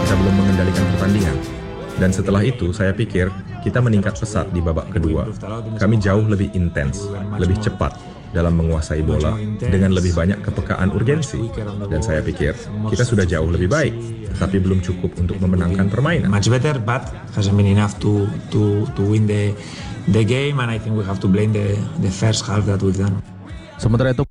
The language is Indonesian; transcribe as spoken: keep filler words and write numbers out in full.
kita belum mengendalikan pertandingan. Dan setelah itu, saya pikir kita meningkat pesat di babak kedua. Kami jauh lebih intens, lebih cepat dalam menguasai bola dengan lebih banyak kepekaan urgensi. Dan saya pikir kita sudah jauh lebih baik, tapi belum cukup untuk memenangkan permainan. Much better, but hasn't been enough to to to win the the game, and I think we have to blame the the first half that we've done. Sementara itu